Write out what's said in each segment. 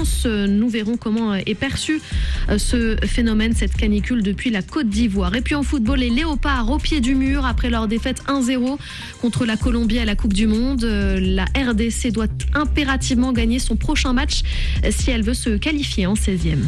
France. Nous verrons comment est perçu ce phénomène, cette canicule depuis la Côte d'Ivoire. Et puis en football, les Léopards au pied du mur après leur défaite 1-0 contre la Colombie à la Coupe du Monde. La RDC doit impérativement gagner son prochain match si elle veut se qualifier en 16e.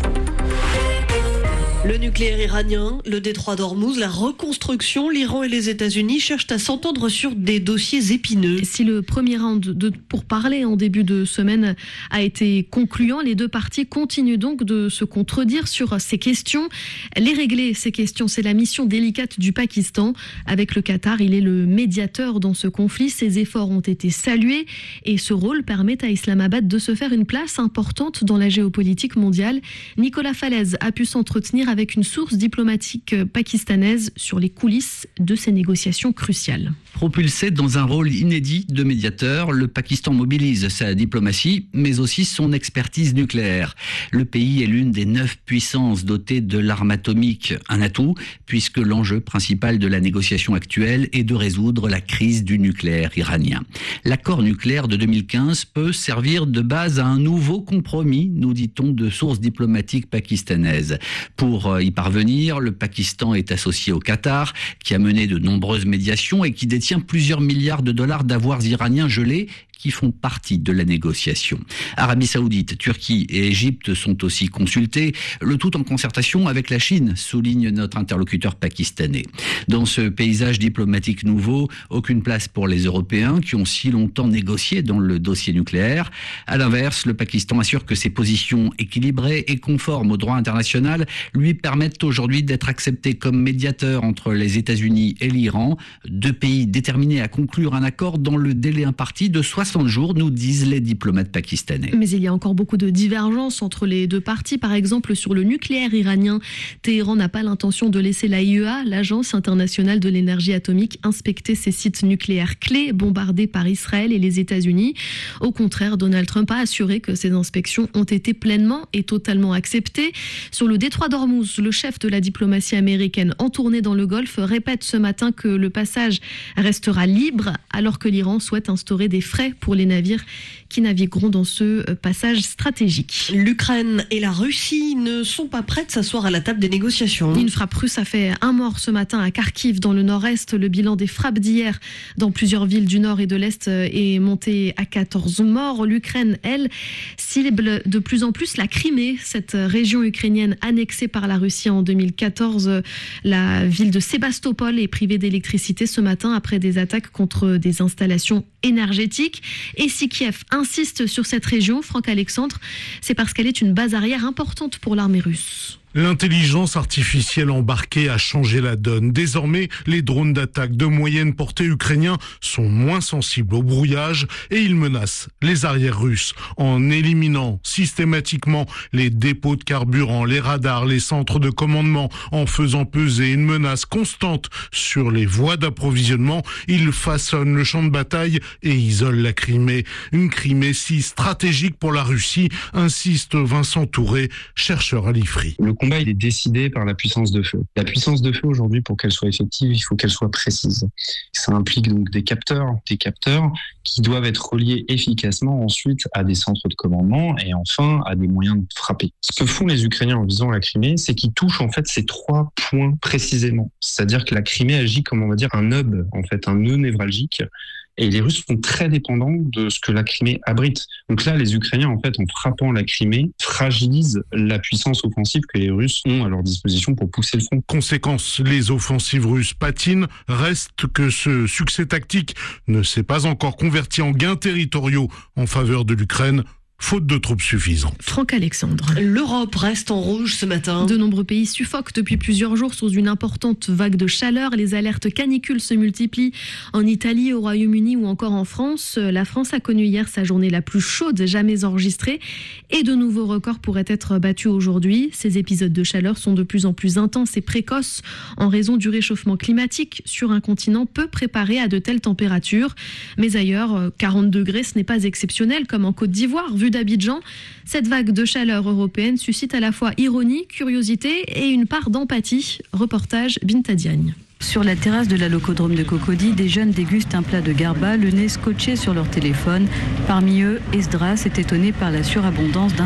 Le nucléaire iranien, le détroit d'Ormuz, la reconstruction, l'Iran et les États-Unis cherchent à s'entendre sur des dossiers épineux. Si le premier round de pourparlers en début de semaine a été concluant, les deux parties continuent donc de se contredire sur ces questions. Les régler, ces questions, c'est la mission délicate du Pakistan. Avec le Qatar, il est le médiateur dans ce conflit. Ses efforts ont été salués et ce rôle permet à Islamabad de se faire une place importante dans la géopolitique mondiale. Nicolas Falaise a pu s'entretenir avec une source diplomatique pakistanaise sur les coulisses de ces négociations cruciales. Propulsé dans un rôle inédit de médiateur, le Pakistan mobilise sa diplomatie, mais aussi son expertise nucléaire. Le pays est l'une des 9 puissances dotées de l'arme atomique, un atout, puisque l'enjeu principal de la négociation actuelle est de résoudre la crise du nucléaire iranien. L'accord nucléaire de 2015 peut servir de base à un nouveau compromis, nous dit-on de sources diplomatiques pakistanaises. Pour y parvenir, le Pakistan est associé au Qatar, qui a mené de nombreuses médiations et qui détient plusieurs milliards de dollars d'avoirs iraniens gelés qui font partie de la négociation. Arabie Saoudite, Turquie et Égypte sont aussi consultés, le tout en concertation avec la Chine, souligne notre interlocuteur pakistanais. Dans ce paysage diplomatique nouveau, aucune place pour les Européens qui ont si longtemps négocié dans le dossier nucléaire. À l'inverse, le Pakistan assure que ses positions équilibrées et conformes au droit international lui permettent aujourd'hui d'être accepté comme médiateur entre les États-Unis et l'Iran, deux pays déterminés à conclure un accord dans le délai imparti de 60 jours, nous disent les diplomates pakistanais. Mais il y a encore beaucoup de divergences entre les deux parties. Par exemple, sur le nucléaire iranien, Téhéran n'a pas l'intention de laisser l'AIEA, l'Agence internationale de l'énergie atomique, inspecter ses sites nucléaires clés bombardés par Israël et les États-Unis. Au contraire, Donald Trump a assuré que ces inspections ont été pleinement et totalement acceptées. Sur le détroit d'Ormuz, le chef de la diplomatie américaine en tournée dans le Golfe répète ce matin que le passage restera libre alors que l'Iran souhaite instaurer des frais pour les navires qui navigueront dans ce passage stratégique. L'Ukraine et la Russie ne sont pas prêtes de s'asseoir à la table des négociations. Une frappe russe a fait un mort ce matin à Kharkiv, dans le nord-est. Le bilan des frappes d'hier dans plusieurs villes du nord et de l'est est monté à 14 morts. L'Ukraine, elle, cible de plus en plus la Crimée, cette région ukrainienne annexée par la Russie en 2014. La ville de Sébastopol est privée d'électricité ce matin après des attaques contre des installations énergétiques. Et si Kiev insiste sur cette région, Franck Alexandre, c'est parce qu'elle est une base arrière importante pour l'armée russe. L'intelligence artificielle embarquée a changé la donne. Désormais, les drones d'attaque de moyenne portée ukrainiens sont moins sensibles au brouillage et ils menacent les arrières russes en éliminant systématiquement les dépôts de carburant, les radars, les centres de commandement, en faisant peser une menace constante sur les voies d'approvisionnement. Ils façonnent le champ de bataille et isolent la Crimée. Une Crimée si stratégique pour la Russie, insiste Vincent Touré, chercheur à l'IFRI. Le combat, il est décidé par la puissance de feu. La puissance de feu, aujourd'hui, pour qu'elle soit effective, il faut qu'elle soit précise. Ça implique donc des capteurs qui doivent être reliés efficacement ensuite à des centres de commandement et enfin à des moyens de frapper. Ce que font les Ukrainiens en visant la Crimée, c'est qu'ils touchent en fait ces 3 points précisément. C'est-à-dire que la Crimée agit comme on va dire un hub, en fait, un nœud névralgique. Et les Russes sont très dépendants de ce que la Crimée abrite. Donc là, les Ukrainiens, en fait, en frappant la Crimée, fragilisent la puissance offensive que les Russes ont à leur disposition pour pousser le front. Conséquence, les offensives russes patinent. Reste que ce succès tactique ne s'est pas encore converti en gains territoriaux en faveur de l'Ukraine, faute de troupes suffisantes. Franck Alexandre. L'Europe reste en rouge ce matin. De nombreux pays suffoquent depuis plusieurs jours sous une importante vague de chaleur. Les alertes canicules se multiplient en Italie, au Royaume-Uni ou encore en France. La France a connu hier sa journée la plus chaude jamais enregistrée et de nouveaux records pourraient être battus aujourd'hui. Ces épisodes de chaleur sont de plus en plus intenses et précoces en raison du réchauffement climatique sur un continent peu préparé à de telles températures. Mais ailleurs, 40 degrés, ce n'est pas exceptionnel comme en Côte d'Ivoire, vu d'Abidjan. Cette vague de chaleur européenne suscite à la fois ironie, curiosité et une part d'empathie. Reportage Binta Diagne. Sur la terrasse de la locodrome de Cocody, des jeunes dégustent un plat de garba, le nez scotché sur leur téléphone. Parmi eux, Esdras est étonné par la surabondance d'un